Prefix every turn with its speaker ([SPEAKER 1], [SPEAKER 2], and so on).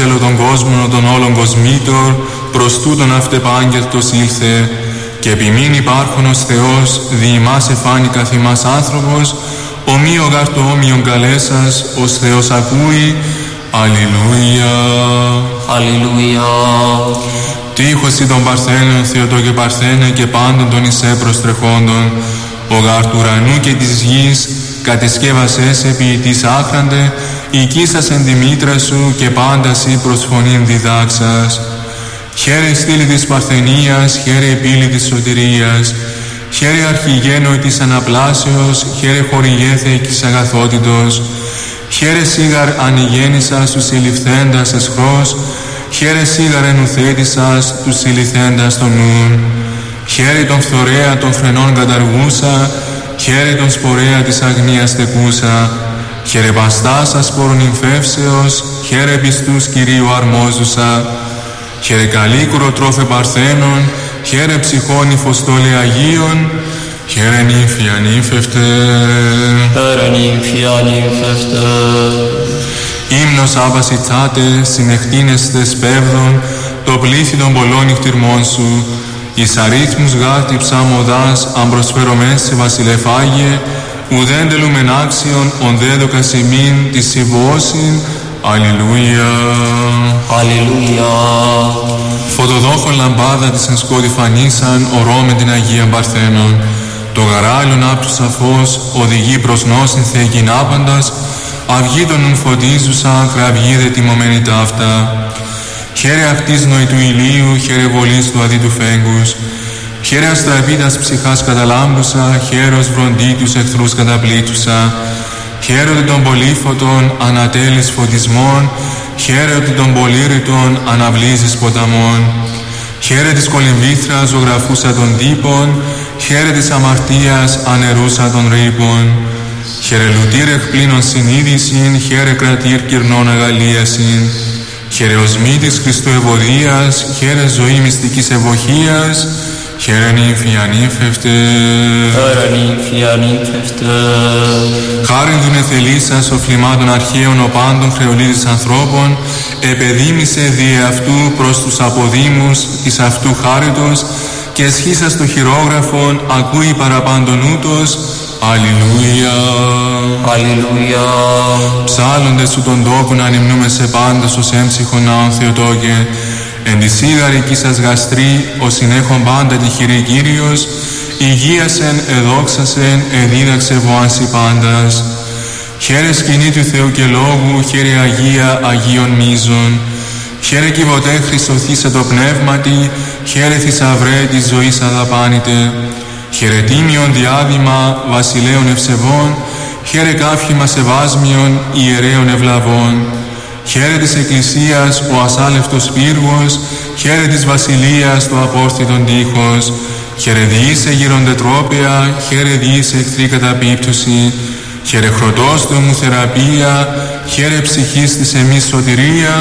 [SPEAKER 1] θέλω τον κόσμο των όλων κοσμήτων, προς τούτον αυτεπάγγελτος ήλθε, και επιμήν υπάρχον ως Θεός, δι' ημάς εφάνει καθ' ημάς άνθρωπος, ομοίω γάρ το όμοιον καλέσας, ως Θεός ακούει. Αλληλούια.
[SPEAKER 2] Αλληλούια.
[SPEAKER 1] Τύχωση των Παρθένων, Θεοτό και Παρθένε, και πάντων των εισέ προστρεχόντων, ο γάρ του ουρανού και της γης, κατεσκεύασες επί της άχραντε, οικίσας εν τη μήτρα σου, και πάντας ή προς φωνήν διδάξας. Χαίρε στήλη της Παρθενίας, χαίρε επίλη της σωτηρίας, χαίρε αρχηγένο της αναπλάσεως, χαίρε χορηγέθε της αγαθότητος, χαίρε σίγαρ ανηγέννησας τους συλληφθέντας εσχρός, χαίρε σίγαρ ενουθέτησας τους συλληφθέντας των νουν, χαίρε τον φθορέα των φρενών καταργούσα, χαίρε τον σπορέα της αγνίας στεκούσα, χαίρε παστάσα σπόρων νυμφεύσεως, χαίρε πιστούς Κυρίου αρμόζουσα, χαίρε καλίκουρο τρόφε Παρθένων, χαίρε ψυχών υφοστόλε Αγίων, χαίρε νύμφη ανύμφευτε.
[SPEAKER 2] Χαίρε νύμφη ανύμφευτε.
[SPEAKER 1] Ύμνος άβασιτσάτε, συνεχτίνεστε σπέβδων, το πλήθη των πολλών νυχτυρμών σου, εις αρίθμους γάρτη ψαμοδάς, αν προσφέρομεν σε βασιλεφάγε, ουδέν τελούμεν άξιον, ον δέδοκας ημίν της συμβώσιν. Αλληλούια.
[SPEAKER 2] Αλληλούια.
[SPEAKER 1] Φωτοδόχον λαμπάδα της εν σκότη φανίσαν, ορώ την Αγία Παρθένων. Το γαράλιον άπτουσα φως, οδηγεί προς νόσιν θεϊκήν άπαντας, αυγή των ουν φωτίζουσα, κραυγή δε τιμωμένη ταύτα. Χαίρε ακτής νοη του ηλίου, χαίρε βολής του αδίτου φέγγους, χαίρε αστραπίτας ψυχάς καταλάμπουσα, χαίρος βροντί τους εχθρούς καταπλήτουσα, χαίρε ότι των πολύφωτων ανατέλεις φωτισμών, χαίρε ότι των πολύρητων αναβλύζεις ποταμών, χαίρε της κολυμβήθρας ζωγραφούσα των τύπων, χαίρε της αμαρτίας ανερούσα των ρήπων, χαίρε λουτήρ εκπλήνων συνείδησιν, χαίρε κρατήρ κυρνών αγαλίασιν, χαίρε οσμήτης Χριστού ευωδίας, χαίρε ζωή μυστικής ευωχίας, χαίρε νύμφη ανύμφευτε.
[SPEAKER 2] Χαίρε νύμφη ανύμφευτε.
[SPEAKER 1] Χάριν του νεθελίσας ο φλιμάτων αρχαίων ο πάντων χρεολίδης ανθρώπων, επεδίμησε δι' αυτού προς τους αποδήμους της αυτού χάριτος, και εσχίσας το χειρόγραφον ακούει παραπάντων ούτως. Αλληλούια.
[SPEAKER 2] Αλληλούια.
[SPEAKER 1] Ψάλλονται σου τον τόπον ανυμνούμε σε πάντας ως έμψυχον ναόν Θεοτόκε, εν τη σίγαρη σας γαστρή, ως συνέχον πάντα τη χειρή Κύριος, υγείασεν, εδόξασεν, εδίδαξε βοάνσι πάντας. Χαίρε σκηνή του Θεού και Λόγου, χαίρε Αγία Αγίων Μίζων, χαίρε κυβωτέ Χριστοθήσε το πνεύματι, χαίρε θησαυρέ της ζωής αδαπάνητε, χαίρε τίμιον διάδημα βασιλέων ευσεβών, χαίρε κάφημα σεβάσμιον ιερέων ευλαβών, χαίρε της Εκκλησίας ο ασάλευτος πύργος, χαίρε της Βασιλείας το απόρθιτον τείχος, χαίρε διήσε γυροντετρόπαια, χαίρε διήσε εχθρή καταπίπτωση, χαίρε χρωτός του μου θεραπεία, χαίρε ψυχής της εμείς σωτηρία,